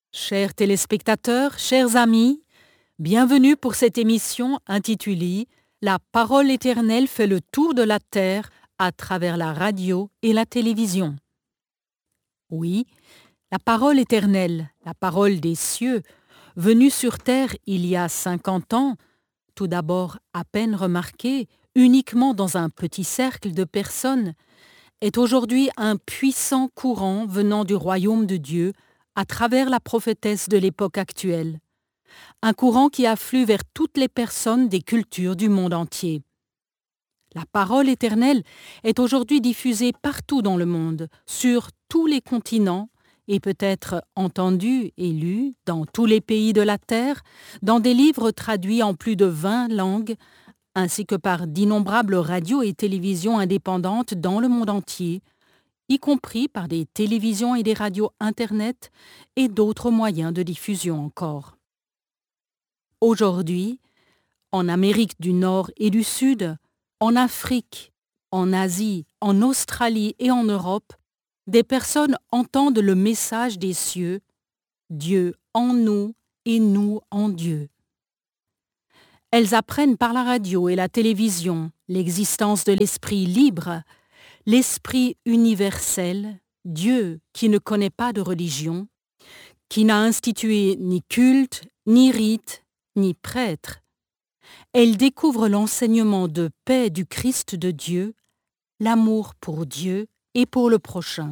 Chers téléspectateurs, chers amis, bienvenue pour cette émission intitulée La parole éternelle fait le tour de la terre à travers la radio et la télévision. Oui, la parole éternelle, la parole des cieux, venue sur terre il y a 50 ans, tout d'abord à peine remarquée, uniquement dans un petit cercle de personnes, est aujourd'hui un puissant courant venant du royaume de Dieu à travers la prophétesse de l'époque actuelle. Un courant qui afflue vers toutes les personnes des cultures du monde entier. La parole éternelle est aujourd'hui diffusée partout dans le monde, sur tous les continents, et peut être entendue et lue dans tous les pays de la terre, dans des livres traduits en plus de 20 langues, ainsi que par d'innombrables radios et télévisions indépendantes dans le monde entier, y compris par des télévisions et des radios Internet et d'autres moyens de diffusion encore. Aujourd'hui, en Amérique du Nord et du Sud, en Afrique, en Asie, en Australie et en Europe, des personnes entendent le message des cieux, Dieu en nous et nous en Dieu. Elles apprennent par la radio et la télévision l'existence de l'esprit libre, l'esprit universel, Dieu qui ne connaît pas de religion, qui n'a institué ni culte, ni rite, ni prêtre. Elles découvrent l'enseignement de paix du Christ de Dieu, l'amour pour Dieu et pour le prochain.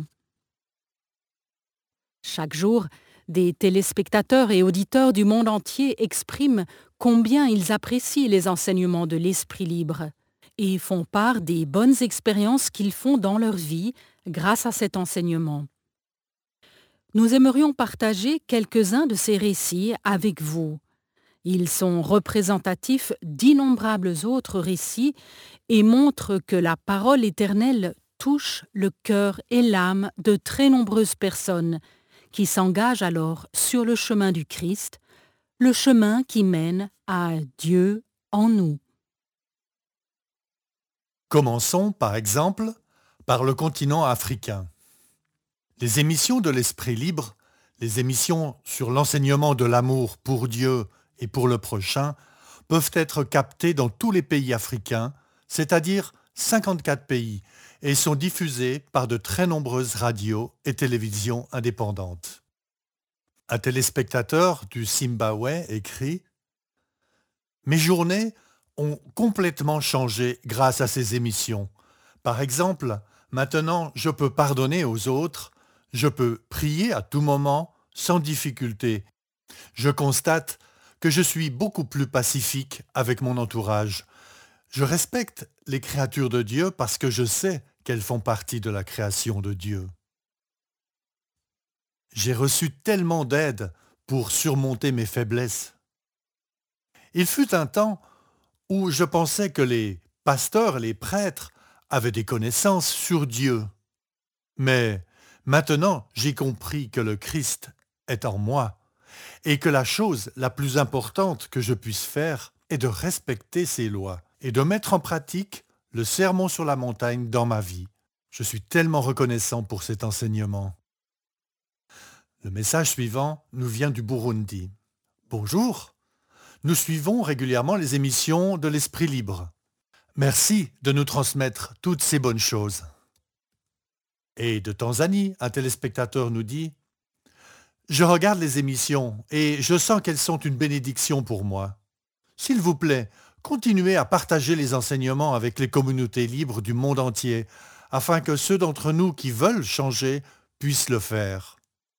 Chaque jour, des téléspectateurs et auditeurs du monde entier expriment combien ils apprécient les enseignements de l'Esprit libre et font part des bonnes expériences qu'ils font dans leur vie grâce à cet enseignement. Nous aimerions partager quelques-uns de ces récits avec vous. Ils sont représentatifs d'innombrables autres récits et montrent que la parole éternelle touche le cœur et l'âme de très nombreuses personnes qui s'engagent alors sur le chemin du Christ, le chemin qui mène à Dieu en nous. Commençons, par exemple, par le continent africain. Les émissions de l'Esprit libre, les émissions sur l'enseignement de l'amour pour Dieu et pour le prochain, peuvent être captées dans tous les pays africains, c'est-à-dire 54 pays, et sont diffusées par de très nombreuses radios et télévisions indépendantes. Un téléspectateur du Zimbabwe écrit « Mes journées ont complètement changé grâce à ces émissions. Par exemple, maintenant je peux pardonner aux autres, je peux prier à tout moment sans difficulté. Je constate que je suis beaucoup plus pacifique avec mon entourage. Je respecte les créatures de Dieu parce que je sais qu'elles font partie de la création de Dieu. J'ai reçu tellement d'aide pour surmonter mes faiblesses. Il fut un temps où je pensais que les pasteurs et les prêtres avaient des connaissances sur Dieu. Mais maintenant, j'ai compris que le Christ est en moi et que la chose la plus importante que je puisse faire est de respecter ses lois et de mettre en pratique le sermon sur la montagne dans ma vie. Je suis tellement reconnaissant pour cet enseignement. Le message suivant nous vient du Burundi. Bonjour, nous suivons régulièrement les émissions de l'Esprit libre. Merci de nous transmettre toutes ces bonnes choses. Et de Tanzanie, un téléspectateur nous dit « Je regarde les émissions et je sens qu'elles sont une bénédiction pour moi. S'il vous plaît, continuez à partager les enseignements avec les communautés libres du monde entier, afin que ceux d'entre nous qui veulent changer puissent le faire. »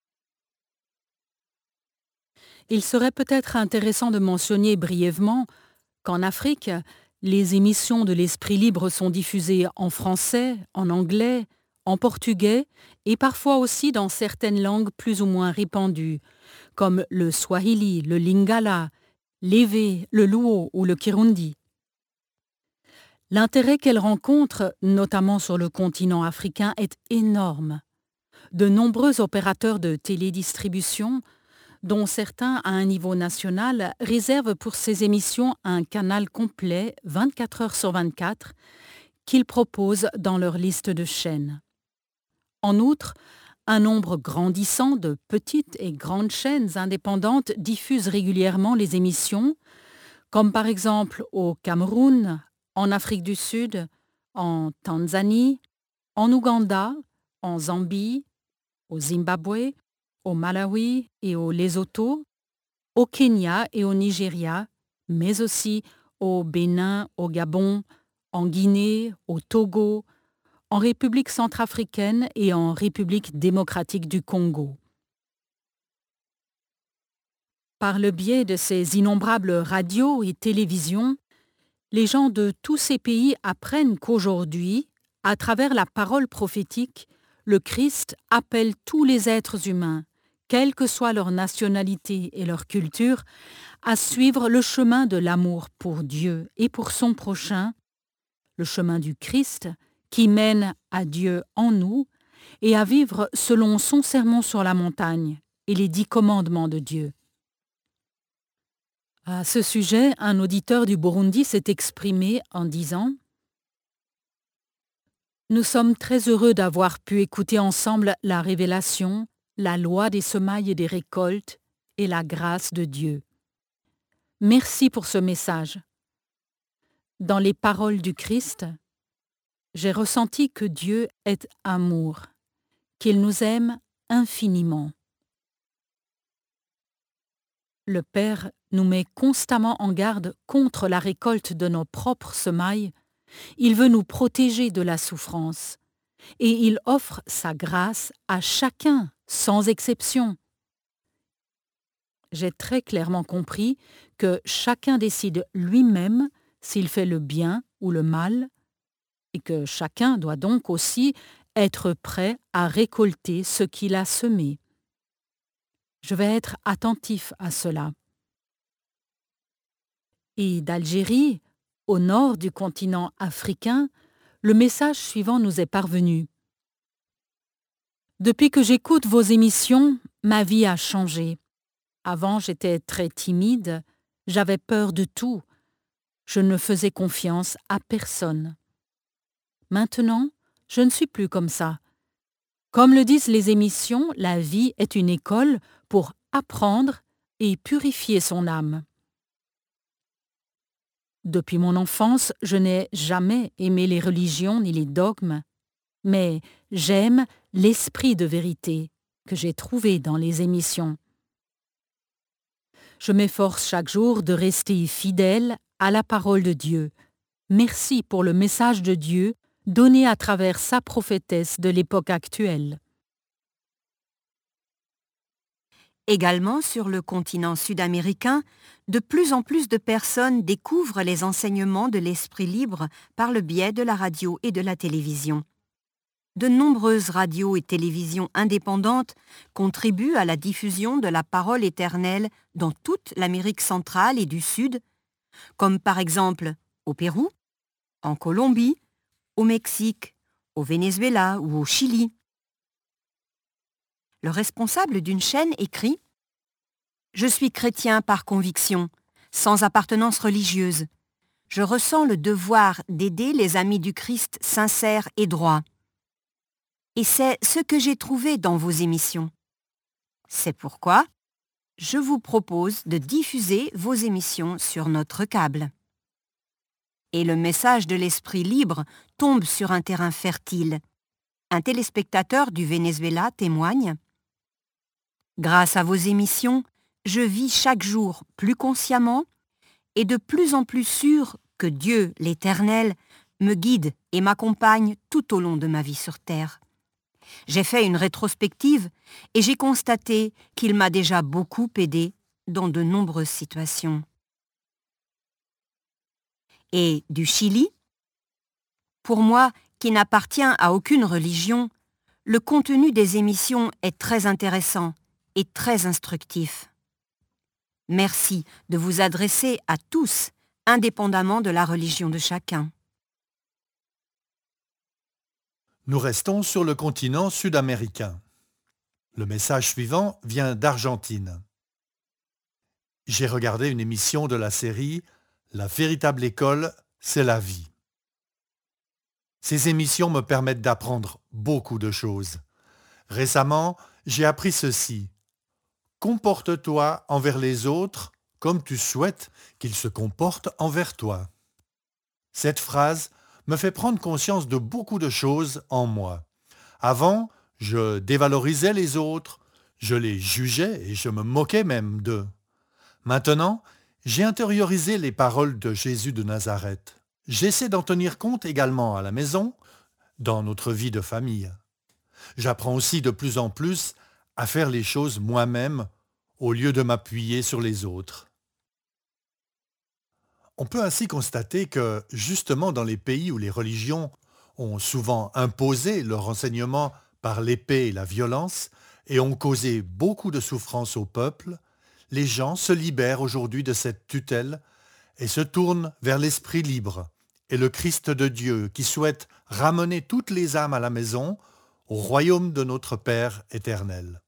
Il serait peut-être intéressant de mentionner brièvement qu'en Afrique, les émissions de l'Esprit libre sont diffusées en français, en anglais, en portugais et parfois aussi dans certaines langues plus ou moins répandues, comme le swahili, le lingala, l'évé, le luo ou le kirundi. L'intérêt qu'elles rencontrent, notamment sur le continent africain, est énorme. De nombreux opérateurs de télédistribution, dont certains à un niveau national, réservent pour ces émissions un canal complet 24 heures sur 24 qu'ils proposent dans leur liste de chaînes. En outre, Un nombre grandissant de petites et grandes chaînes indépendantes diffusent régulièrement les émissions, comme par exemple au Cameroun, en Afrique du Sud, en Tanzanie, en Ouganda, en Zambie, au Zimbabwe, au Malawi et au Lesotho, au Kenya et au Nigeria, mais aussi au Bénin, au Gabon, en Guinée, au Togo, en République centrafricaine et en République démocratique du Congo. Par le biais de ces innombrables radios et télévisions, les gens de tous ces pays apprennent qu'aujourd'hui, à travers la parole prophétique, le Christ appelle tous les êtres humains, quelle que soit leur nationalité et leur culture, à suivre le chemin de l'amour pour Dieu et pour son prochain, le chemin du Christ qui mène à Dieu en nous et à vivre selon son sermon sur la montagne et les 10 commandements de Dieu. À ce sujet, un auditeur du Burundi s'est exprimé en disant « Nous sommes très heureux d'avoir pu écouter ensemble la révélation, la loi des semailles et des récoltes et la grâce de Dieu. Merci pour ce message. Dans les paroles du Christ, j'ai ressenti que Dieu est amour, qu'il nous aime infiniment. Le Père nous met constamment en garde contre la récolte de nos propres semailles. Il veut nous protéger de la souffrance et il offre sa grâce à chacun, sans exception. J'ai très clairement compris que chacun décide lui-même s'il fait le bien ou le mal et que chacun doit donc aussi être prêt à récolter ce qu'il a semé. Je vais être attentif à cela. Et d'Algérie, au nord du continent africain, le message suivant nous est parvenu. Depuis que j'écoute vos émissions, ma vie a changé. Avant, j'étais très timide, j'avais peur de tout. Je ne faisais confiance à personne. Maintenant, je ne suis plus comme ça. Comme le disent les émissions, la vie est une école pour apprendre et purifier son âme. Depuis mon enfance, je n'ai jamais aimé les religions ni les dogmes, mais j'aime l'esprit de vérité que j'ai trouvé dans les émissions. Je m'efforce chaque jour de rester fidèle à la parole de Dieu. Merci pour le message de Dieu donné à travers sa prophétesse de l'époque actuelle. Également sur le continent sud-américain, de plus en plus de personnes découvrent les enseignements de l'esprit libre par le biais de la radio et de la télévision. De nombreuses radios et télévisions indépendantes contribuent à la diffusion de la parole éternelle dans toute l'Amérique centrale et du Sud, comme par exemple au Pérou, en Colombie, au Mexique, au Venezuela ou au Chili. Le responsable d'une chaîne écrit « Je suis chrétien par conviction, sans appartenance religieuse. Je ressens le devoir d'aider les amis du Christ sincères et droits. Et c'est ce que j'ai trouvé dans vos émissions. C'est pourquoi je vous propose de diffuser vos émissions sur notre câble. » Et le message de l'esprit libre tombe sur un terrain fertile. Un téléspectateur du Venezuela témoigne « Grâce à vos émissions, je vis chaque jour plus consciemment et de plus en plus sûr que Dieu, l'Éternel, me guide et m'accompagne tout au long de ma vie sur Terre. J'ai fait une rétrospective et j'ai constaté qu'il m'a déjà beaucoup aidé dans de nombreuses situations. » Et du Chili, pour moi, qui n'appartient à aucune religion, le contenu des émissions est très intéressant et très instructif. Merci de vous adresser à tous, indépendamment de la religion de chacun. Nous restons sur le continent sud-américain. Le message suivant vient d'Argentine. J'ai regardé une émission de la série « La véritable école, c'est la vie ». Ces émissions me permettent d'apprendre beaucoup de choses. Récemment, j'ai appris ceci. Comporte-toi envers les autres comme tu souhaites qu'ils se comportent envers toi. Cette phrase me fait prendre conscience de beaucoup de choses en moi. Avant, je dévalorisais les autres, je les jugeais et je me moquais même d'eux. Maintenant, j'ai intériorisé les paroles de Jésus de Nazareth. J'essaie d'en tenir compte également à la maison, dans notre vie de famille. J'apprends aussi de plus en plus à faire les choses moi-même au lieu de m'appuyer sur les autres. On peut ainsi constater que, justement dans les pays où les religions ont souvent imposé leur enseignement par l'épée et la violence et ont causé beaucoup de souffrance au peuple, les gens se libèrent aujourd'hui de cette tutelle et se tournent vers l'esprit libre et le Christ de Dieu qui souhaite ramener toutes les âmes à la maison, au royaume de notre Père éternel.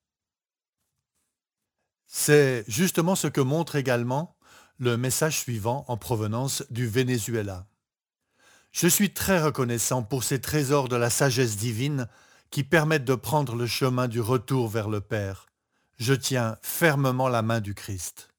C'est justement ce que montre également le message suivant en provenance du Venezuela. Je suis très reconnaissant pour ces trésors de la sagesse divine qui permettent de prendre le chemin du retour vers le Père. Je tiens fermement la main du Christ.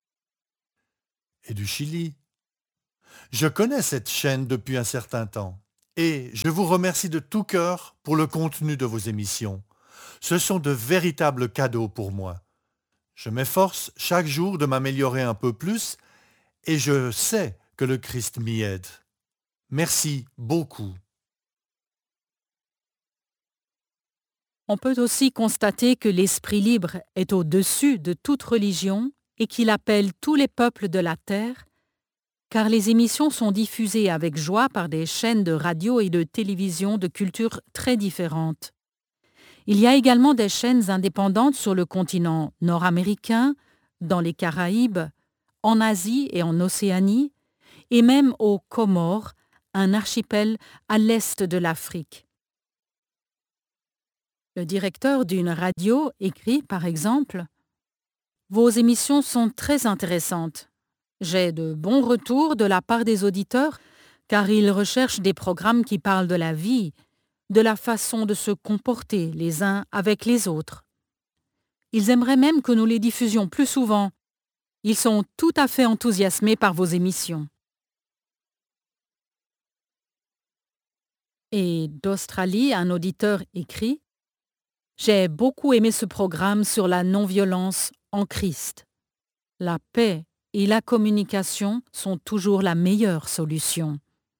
Et du Chili. Je connais cette chaîne depuis un certain temps et je vous remercie de tout cœur pour le contenu de vos émissions. Ce sont de véritables cadeaux pour moi. Je m'efforce chaque jour de m'améliorer un peu plus et je sais que le Christ m'y aide. Merci beaucoup. On peut aussi constater que l'esprit libre est au-dessus de toute religion et qu'il appelle tous les peuples de la terre, car les émissions sont diffusées avec joie par des chaînes de radio et de télévision de cultures très différentes. Il y a également des chaînes indépendantes sur le continent nord-américain, dans les Caraïbes, en Asie et en Océanie, et même aux Comores, un archipel à l'est de l'Afrique. Le directeur d'une radio écrit, par exemple, « Vos émissions sont très intéressantes. J'ai de bons retours de la part des auditeurs car ils recherchent des programmes qui parlent de la vie, de la façon de se comporter les uns avec les autres. Ils aimeraient même que nous les diffusions plus souvent. Ils sont tout à fait enthousiasmés par vos émissions. » Et d'Australie, un auditeur écrit « J'ai beaucoup aimé ce programme sur la non-violence en Christ. La paix et la communication sont toujours la meilleure solution. »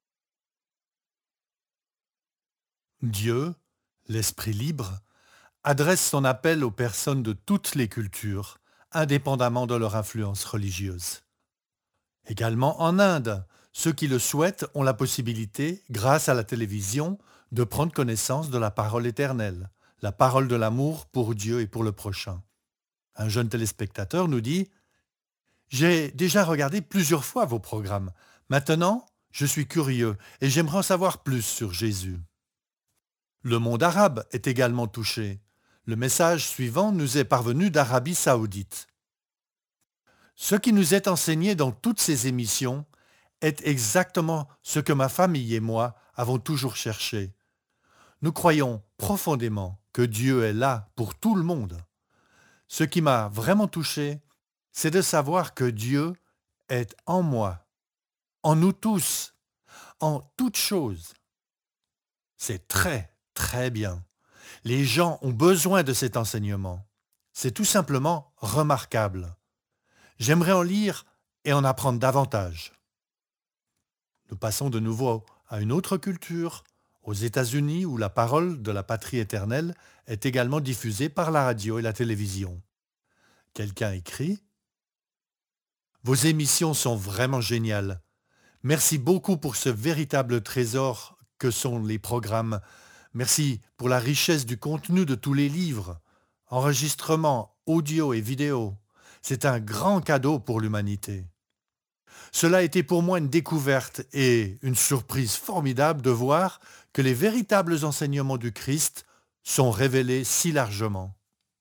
Dieu, l'Esprit libre, adresse son appel aux personnes de toutes les cultures, indépendamment de leur influence religieuse. Également en Inde, ceux qui le souhaitent ont la possibilité, grâce à la télévision, de prendre connaissance de la parole éternelle, la parole de l'amour pour Dieu et pour le prochain. Un jeune téléspectateur nous dit « J'ai déjà regardé plusieurs fois vos programmes. Maintenant, je suis curieux et j'aimerais en savoir plus sur Jésus. » Le monde arabe est également touché. Le message suivant nous est parvenu d'Arabie saoudite. Ce qui nous est enseigné dans toutes ces émissions est exactement ce que ma famille et moi avons toujours cherché. Nous croyons profondément que Dieu est là pour tout le monde. Ce qui m'a vraiment touché, c'est de savoir que Dieu est en moi, en nous tous, en toutes choses. C'est très, très bien. Les gens ont besoin de cet enseignement. C'est tout simplement remarquable. J'aimerais en lire et en apprendre davantage. Nous passons de nouveau à une autre culture, aux États-Unis où la parole de la patrie éternelle est également diffusée par la radio et la télévision. Quelqu'un écrit « Vos émissions sont vraiment géniales. Merci beaucoup pour ce véritable trésor que sont les programmes. Merci pour la richesse du contenu de tous les livres, enregistrements, audio et vidéo. C'est un grand cadeau pour l'humanité. Cela a été pour moi une découverte et une surprise formidable de voir que les véritables enseignements du Christ sont révélés si largement. »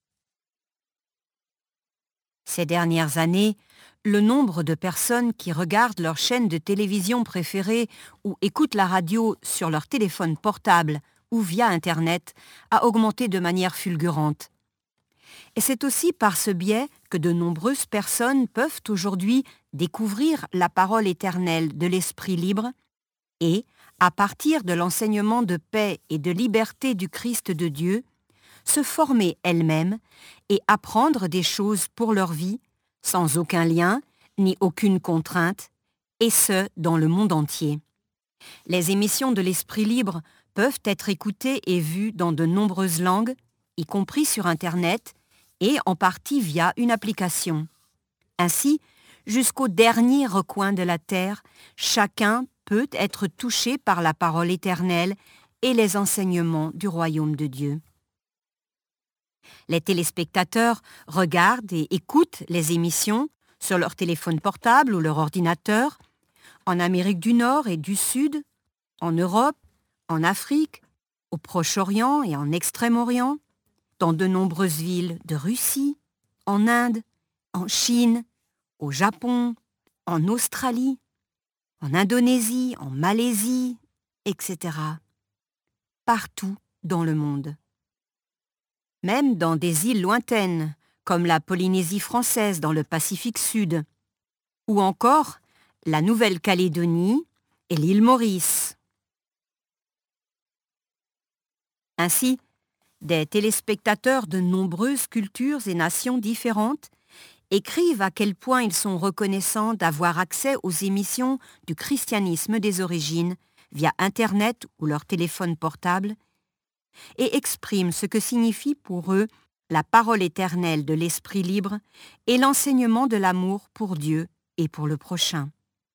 Ces dernières années, le nombre de personnes qui regardent leur chaîne de télévision préférée ou écoutent la radio sur leur téléphone portable ou via Internet a augmenté de manière fulgurante. Et c'est aussi par ce biais que de nombreuses personnes peuvent aujourd'hui découvrir la parole éternelle de l'Esprit libre et, à partir de l'enseignement de paix et de liberté du Christ de Dieu, se former elles-mêmes et apprendre des choses pour leur vie, sans aucun lien ni aucune contrainte, et ce, dans le monde entier. Les émissions de l'Esprit libre peuvent être écoutées et vues dans de nombreuses langues, y compris sur Internet, et en partie via une application. Ainsi, jusqu'au dernier recoin de la terre, chacun peut être touché par la parole éternelle et les enseignements du royaume de Dieu. Les téléspectateurs regardent et écoutent les émissions sur leur téléphone portable ou leur ordinateur, en Amérique du Nord et du Sud, en Europe, en Afrique, au Proche-Orient et en Extrême-Orient, dans de nombreuses villes de Russie, en Inde, en Chine, au Japon, en Australie, en Indonésie, en Malaisie, etc. Partout dans le monde. Même dans des îles lointaines, comme la Polynésie française dans le Pacifique Sud, ou encore la Nouvelle-Calédonie et l'île Maurice. Ainsi, des téléspectateurs de nombreuses cultures et nations différentes écrivent à quel point ils sont reconnaissants d'avoir accès aux émissions du christianisme des origines via Internet ou leur téléphone portable et expriment ce que signifie pour eux la parole éternelle de l'Esprit libre et l'enseignement de l'amour pour Dieu et pour le prochain.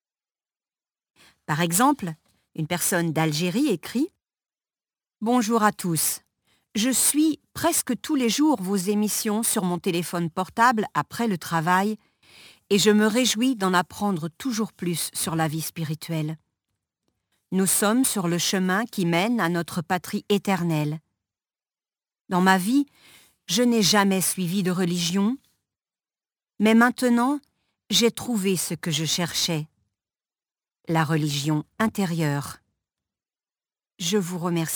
Par exemple, une personne d'Algérie écrit « Bonjour à tous. Je suis presque tous les jours vos émissions sur mon téléphone portable après le travail et je me réjouis d'en apprendre toujours plus sur la vie spirituelle. Nous sommes sur le chemin qui mène à notre patrie éternelle. Dans ma vie, je n'ai jamais suivi de religion, mais maintenant, j'ai trouvé ce que je cherchais, la religion intérieure. Je vous remercie. »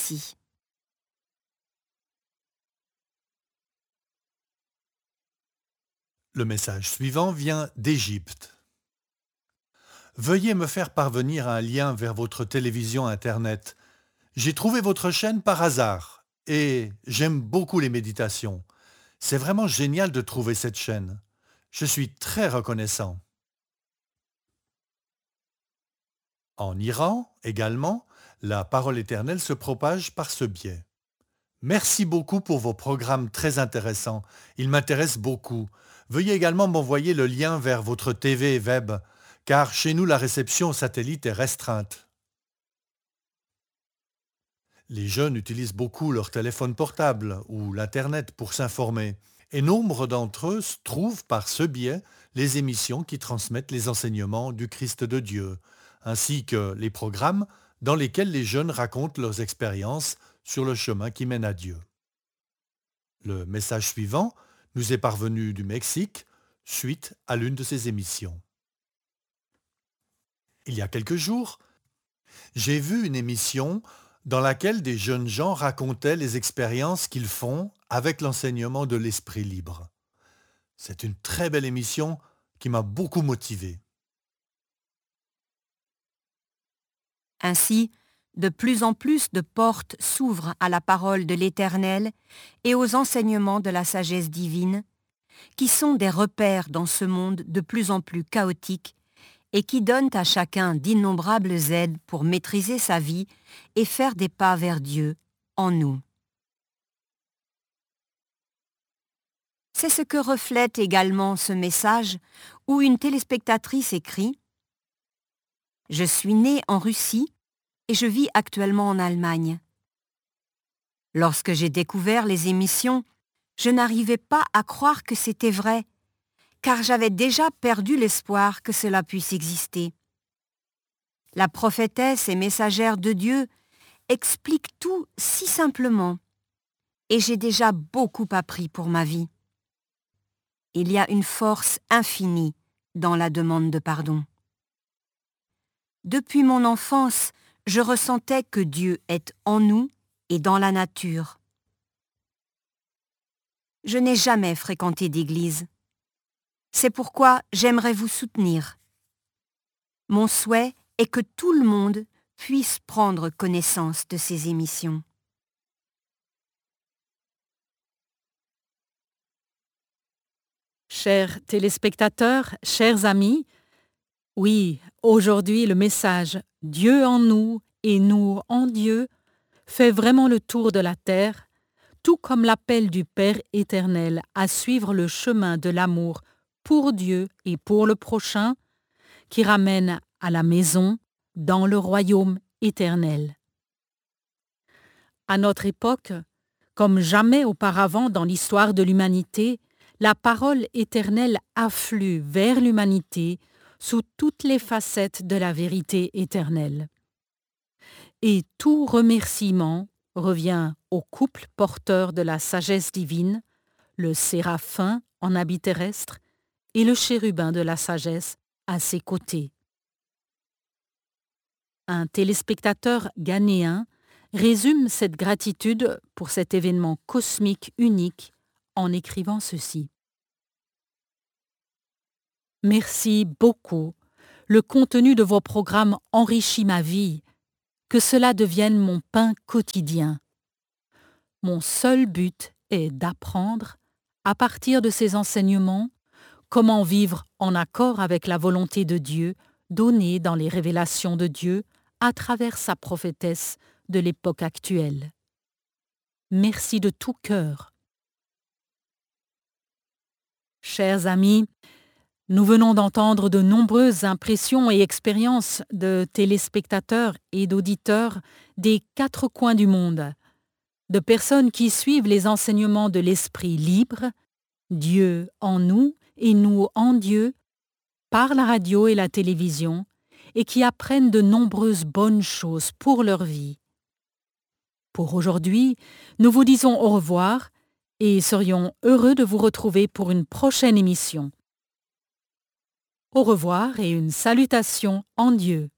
Le message suivant vient d'Égypte. Veuillez me faire parvenir un lien vers votre télévision Internet. J'ai trouvé votre chaîne par hasard et j'aime beaucoup les méditations. C'est vraiment génial de trouver cette chaîne. Je suis très reconnaissant. En Iran, également, la parole éternelle se propage par ce biais. Merci beaucoup pour vos programmes très intéressants. Ils m'intéressent beaucoup. Veuillez également m'envoyer le lien vers votre TV web, car chez nous la réception satellite est restreinte. Les jeunes utilisent beaucoup leur téléphone portable ou l'Internet pour s'informer, et nombre d'entre eux trouvent par ce biais les émissions qui transmettent les enseignements du Christ de Dieu, ainsi que les programmes dans lesquels les jeunes racontent leurs expériences sur le chemin qui mène à Dieu. Le message suivant nous est parvenu du Mexique suite à l'une de ces émissions. Il y a quelques jours, j'ai vu une émission dans laquelle des jeunes gens racontaient les expériences qu'ils font avec l'enseignement de l'Esprit libre. C'est une très belle émission qui m'a beaucoup motivé. Ainsi, de plus en plus de portes s'ouvrent à la parole de l'Éternel et aux enseignements de la sagesse divine, qui sont des repères dans ce monde de plus en plus chaotique et qui donnent à chacun d'innombrables aides pour maîtriser sa vie et faire des pas vers Dieu en nous. C'est ce que reflète également ce message où une téléspectatrice écrit « Je suis née en Russie et je vis actuellement en Allemagne. Lorsque j'ai découvert les émissions, je n'arrivais pas à croire que c'était vrai, car j'avais déjà perdu l'espoir que cela puisse exister. La prophétesse et messagère de Dieu explique tout si simplement, et j'ai déjà beaucoup appris pour ma vie. Il y a une force infinie dans la demande de pardon. Depuis mon enfance, je ressentais que Dieu est en nous et dans la nature. Je n'ai jamais fréquenté d'église. C'est pourquoi j'aimerais vous soutenir. Mon souhait est que tout le monde puisse prendre connaissance de ces émissions. Chers téléspectateurs, chers amis, oui, aujourd'hui le message « Dieu en nous et nous en Dieu » fait vraiment le tour de la terre, tout comme l'appel du Père éternel à suivre le chemin de l'amour pour Dieu et pour le prochain, qui ramène à la maison dans le royaume éternel. À notre époque, comme jamais auparavant dans l'histoire de l'humanité, la parole éternelle afflue vers l'humanité sous toutes les facettes de la vérité éternelle. Et tout remerciement revient au couple porteur de la sagesse divine, le séraphin en habit terrestre et le chérubin de la sagesse à ses côtés. Un téléspectateur ghanéen résume cette gratitude pour cet événement cosmique unique en écrivant ceci. Merci beaucoup. Le contenu de vos programmes enrichit ma vie. Que cela devienne mon pain quotidien. Mon seul but est d'apprendre, à partir de ces enseignements, comment vivre en accord avec la volonté de Dieu donnée dans les révélations de Dieu à travers sa prophétesse de l'époque actuelle. Merci de tout cœur. Chers amis, nous venons d'entendre de nombreuses impressions et expériences de téléspectateurs et d'auditeurs des 4 coins du monde, de personnes qui suivent les enseignements de l'Esprit libre, Dieu en nous et nous en Dieu, par la radio et la télévision, et qui apprennent de nombreuses bonnes choses pour leur vie. Pour aujourd'hui, nous vous disons au revoir et serions heureux de vous retrouver pour une prochaine émission. Au revoir et une salutation en Dieu.